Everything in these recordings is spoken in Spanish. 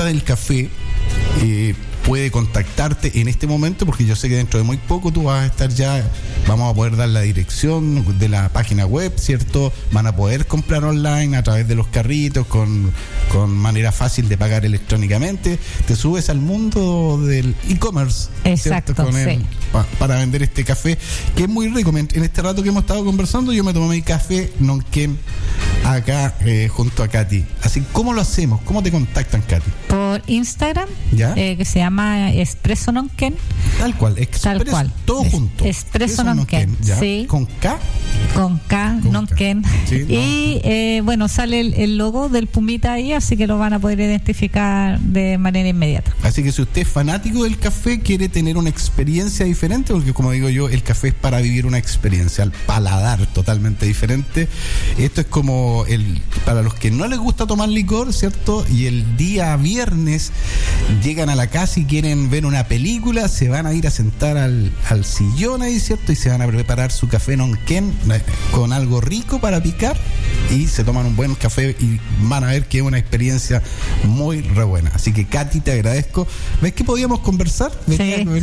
gusta del café, puede contactarte en este momento, porque yo sé que dentro de muy poco tú vas a estar ya, vamos a poder dar la dirección de la página web, ¿cierto? Van a poder comprar online a través de los carritos, con manera fácil de pagar electrónicamente. Te subes al mundo del e-commerce, exacto, ¿cierto? sí. Para vender este café, que es muy rico. En este rato que hemos estado conversando, yo me tomé mi café Nonquén acá junto a Katy. Así, ¿cómo lo hacemos? ¿Cómo te contactan, Katy? Por Instagram, ¿Ya? Que se llama Espresso Nonquén. Tal cual, Expresso, tal cual. todo junto. Espresso Nonquén, sí. ¿Con K? Con K, Nonquén. Sí, y bueno, sale el logo del Pumita ahí, así que lo van a poder identificar de manera inmediata. Así que si usted es fanático del café, quiere tener una experiencia diferente, porque como digo yo, el café es para vivir una experiencia, al paladar totalmente diferente. Esto es como para los que no les gusta tomar licor, ¿cierto? Y el día viernes llegan a la casa y quieren ver una película, se van a ir a sentar al sillón ahí, ¿cierto? Y se van a preparar su café Nonquén con algo rico para picar y se toman un buen café y van a ver que es una experiencia muy re buena. Así que, Katy, te agradezco. ¿Ves que podíamos conversar? Sí.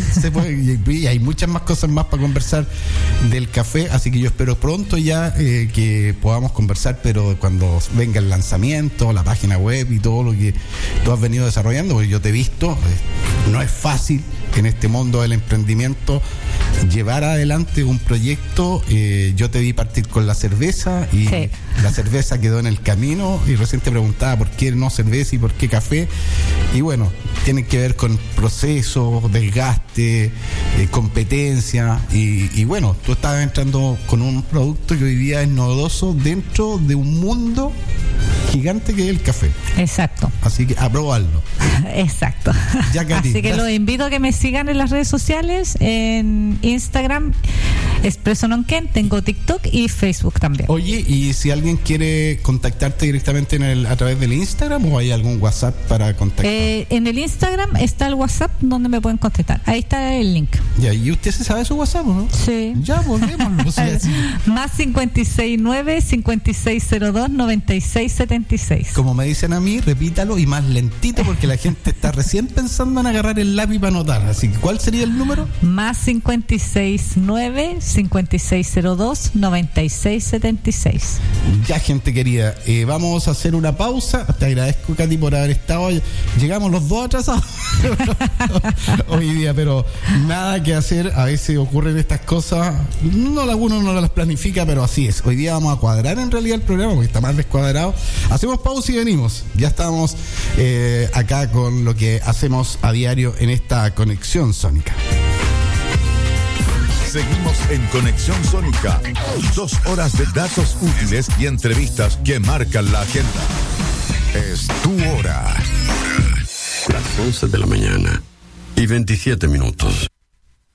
Y hay muchas más cosas más para conversar del café, así que yo espero pronto ya que podamos conversar, pero cuando venga el lanzamiento, la página web y todo lo que tú has venido desarrollando, porque yo te he visto, no es fácil en este mundo del emprendimiento llevar adelante un proyecto. Yo te vi partir con la cerveza y sí, la cerveza quedó en el camino, y recién te preguntaba por qué no cerveza y por qué café, y bueno, tiene que ver con proceso, desgaste, competencia, y bueno, tú estabas entrando con un producto que hoy día es novedoso dentro de un mundo gigante que es el café. Exacto. Así que a probarlo. Exacto. Ya, Katy, así que los invito a que me sigan en las redes sociales, en Instagram, Espresso Nonquén, tengo TikTok y Facebook también. Oye, y si alguien quiere contactarte directamente a través del Instagram, o hay algún WhatsApp para contactar? En el Instagram está el WhatsApp donde me pueden contactar. Ahí está el link. Ya, ¿y usted se sabe su WhatsApp, no? Sí. Ya, volvemos. O sea, sí. Más 569-5602-9676. Como me dicen a mí, repítalo y más lentito, porque la gente está recién pensando en agarrar el lápiz para anotar. Así que, ¿cuál sería el número? Más 569-5602-9676. Ya, gente querida, vamos a hacer una pausa. Te agradezco, Katy, por haber estado. Llegamos los dos atrasados hoy día, pero nada que hacer. A veces ocurren estas cosas, uno no las planifica, pero así es. Hoy día vamos a cuadrar en realidad el programa, porque está más descuadrado. Hacemos pausa y venimos. Ya estamos acá con lo que hacemos a diario en esta Conexión Sónica. Seguimos en Conexión Sónica. 2 horas de datos útiles y entrevistas que marcan la agenda. Es tu hora. Las 11 de la mañana y 27 minutos.